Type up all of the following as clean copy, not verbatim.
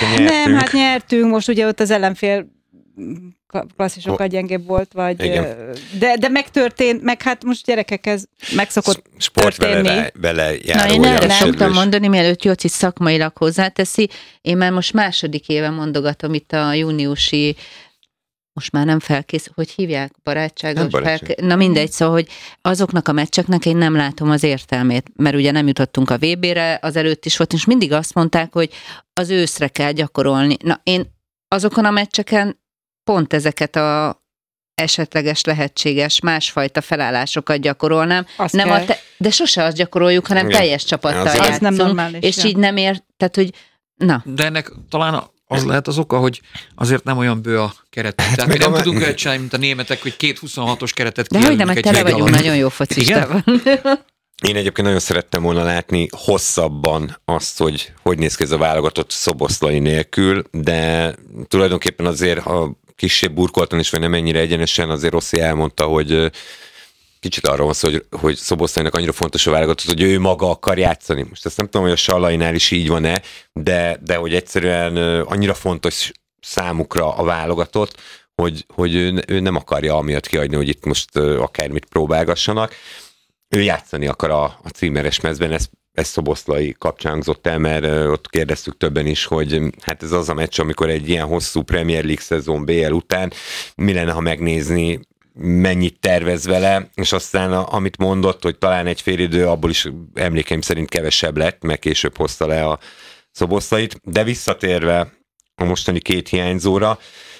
nyertünk. Nem, hát nyertünk, most ugye ott az ellenfél klasszisokkal gyengébb volt, vagy, de megtörtént, meg hát most gyerekek, ez meg szokott történni. Vele Na, én erre szoktam mondani, mielőtt Jóci szakmailag hozzáteszi, én már most második éve mondogatom itt a júniusi, most már nem felkészül, hogy hívják? Barátságos? Na mindegy, szóval, hogy azoknak a meccseknek én nem látom az értelmét, mert ugye nem jutottunk a VB-re, az előtt is volt, és mindig azt mondták, hogy az őszre kell gyakorolni. Na, én azokon a meccseken pont ezeket a esetleges, lehetséges, másfajta felállásokat gyakorolnám. Nem de sose azt gyakoroljuk, hanem teljes csapattal játszunk. Nem normális, és így nem ér, tehát, hogy na. De ennek talán az lehet az oka, hogy azért nem olyan bő a keret. Tehát mi nem tudunk olyat csinálni, mint a németek, hogy 2 26-os keretet kijelölünk. De hogy nem, tele vagyunk nagyon jó focistával. Én egyébként nagyon szerettem volna látni hosszabban azt, hogy néz ki ez a válogatott Szoboszlai nélkül, de tulajdonképpen azért, ha kisebb burkoltan is, vagy nem ennyire egyenesen, azért Rossi elmondta, hogy kicsit arról van szó, hogy Szoboszlainak annyira fontos a válogatott, hogy ő maga akar játszani. Most ezt nem tudom, hogy a Sallainál is így van-e, de hogy egyszerűen annyira fontos számukra a válogatott, hogy ő nem akarja amiatt kihagyni, hogy itt most akármit próbálgassanak. Ő játszani akar a címeres mezben, ez Szoboszlai kapcsán hangzott el, mert ott kérdeztük többen is, hogy hát ez az a meccs, amikor egy ilyen hosszú Premier League szezon BL után mi lenne, ha megnézni, mennyit tervez vele, és aztán amit mondott, hogy talán egy félidő, abból is emlékeim szerint kevesebb lett, meg később hozta le a Szoboszlait, de visszatérve a mostani 2 hiányzóra,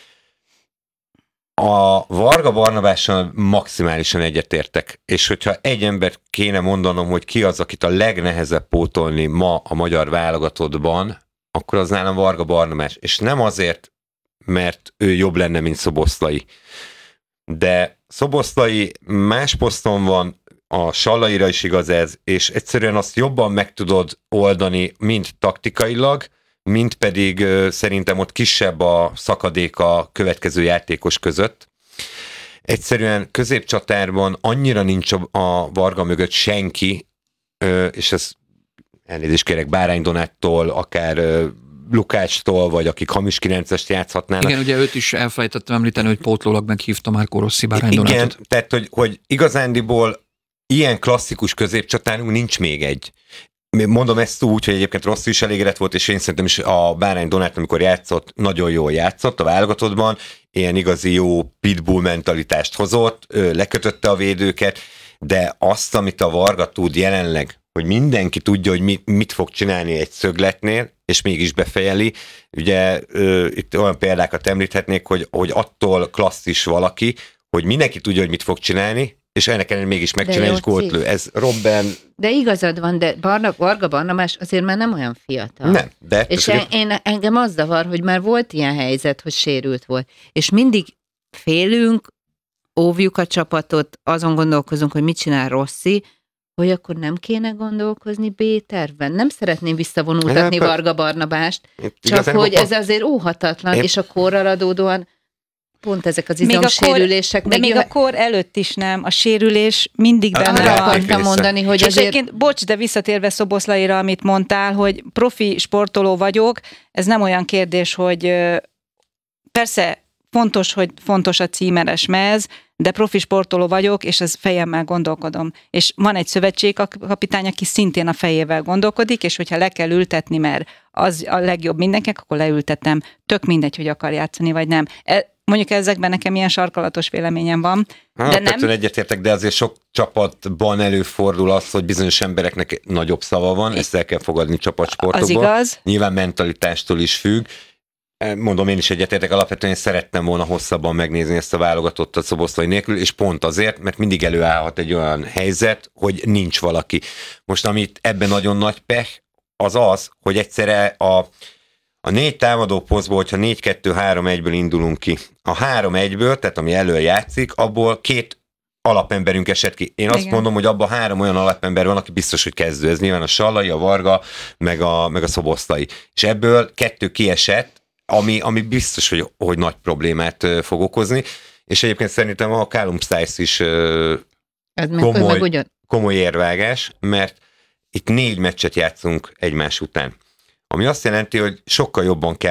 a Varga Barnabással maximálisan egyetértek, és hogyha egy embert kéne mondanom, hogy ki az, akit a legnehezebb pótolni ma a magyar válogatottban, akkor az nálam Varga Barnabás, és nem azért, mert ő jobb lenne, mint Szoboszlai. De Szoboszlai más poszton van, a Sallaira is igaz ez, és egyszerűen azt jobban meg tudod oldani, mind taktikailag, mint pedig szerintem ott kisebb a szakadék a következő játékos között. Egyszerűen középcsatárban annyira nincs a Varga mögött senki, és ez elnézést kérek Bárány Donáttól, akár Lukácstól, vagy akik hamis 9-est játszhatnának. Igen, ugye őt is elfelejtettem említeni, hogy pótlólag meghívta Márkó Rossi Bárány Donátot. Igen, tehát hogy igazándiból ilyen klasszikus középcsatárunk nincs még egy. Mondom ezt úgy, hogy egyébként Rossi is elégedett volt, és én szerintem is a Bárány Donát, amikor játszott, nagyon jól játszott a válogatottban, ilyen igazi jó pitbull mentalitást hozott, lekötötte a védőket, de azt, amit a Varga tud jelenleg, hogy mindenki tudja, hogy mit fog csinálni egy szögletnél, és mégis befejeli. Ugye itt olyan példákat említhetnék, hogy attól klasszis valaki, hogy mindenki tudja, hogy mit fog csinálni, és ennek ellenére mégis megcsinálni, és gólt lő. Ez Robben... De igazad van, de Varga Barnabás azért már nem olyan fiatal. Nem, de... És engem az zavar, hogy már volt ilyen helyzet, hogy sérült volt. És mindig félünk, óvjuk a csapatot, azon gondolkozunk, hogy mit csinál Rossi, hogy akkor nem kéne gondolkozni B-tervben. Nem szeretném visszavonultatni Varga Barnabást, csak hogy ez azért óhatatlan, és a korral adódóan pont ezek az izomsérülések. De még a kor előtt is nem. A sérülés mindig benne van. Akartam mondani, hogy és azért... bocs, de visszatérve Szoboszlaira, amit mondtál, hogy profi sportoló vagyok, ez nem olyan kérdés, hogy persze fontos a címeres mez, de profi sportoló vagyok, és ez fejemmel gondolkodom. És van egy szövetségkapitány, aki szintén a fejével gondolkodik, és hogyha le kell ültetni, mert az a legjobb mindenkinek, akkor leültetem. Tök mindegy, hogy akar játszani, vagy nem. Mondjuk ezekben nekem ilyen sarkalatos véleményem van. De nem... egyetértek, de azért sok csapatban előfordul az, hogy bizonyos embereknek nagyobb szava van, ezt el kell fogadni csapatsportokban. Az igaz. Nyilván mentalitástól is függ. Mondom, én is egyetértek, alapvetően szerettem volna hosszabban megnézni ezt a válogatottat Szoboszlai nélkül, és pont azért, mert mindig előállhat egy olyan helyzet, hogy nincs valaki. Most amit ebben nagyon nagy pech, az, hogy egyszerre a 4 támadó posztból, hogyha 4-2-3-1-ből indulunk ki, a 3-1-ből, tehát ami elől játszik, abból 2 alapemberünk esett ki. Én azt mondom, hogy abban 3 olyan alapember van, aki biztos, hogy kezdő. Ez nyilván a Sallai, a Varga, meg a Szoboszlai. És ebből 2 kiesett, ami biztos, hogy nagy problémát fog okozni, és egyébként szerintem a Callum Stiles is komoly érvágás, mert itt 4 meccset játszunk egymás után. Ami azt jelenti, hogy sokkal jobban kell